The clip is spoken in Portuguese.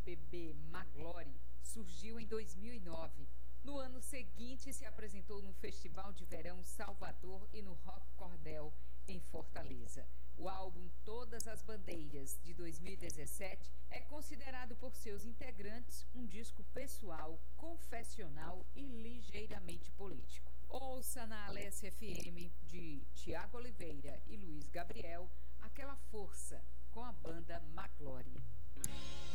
MPB Maglory surgiu em 2009. No ano seguinte, se apresentou no Festival de Verão Salvador e no Rock Cordel, em Fortaleza. O álbum Todas as Bandeiras, de 2017, é considerado por seus integrantes um disco pessoal, confessional e ligeiramente político. Ouça na Alessia FM, de Tiago Oliveira e Luiz Gabriel, Aquela Força, com a banda Maglory.